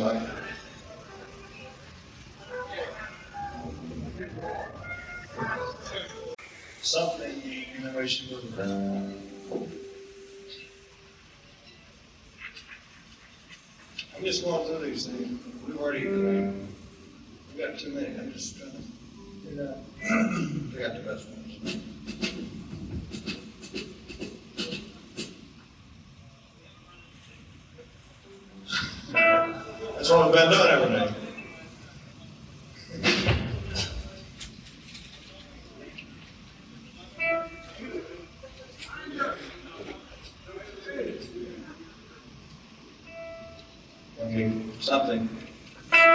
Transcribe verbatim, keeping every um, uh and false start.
like. Something in the way she was. I'm just going through these things. We've already, uh, we've got too many. I'm just trying to figure out. We got the best ones. That's what we've been doing every day. Okay, something.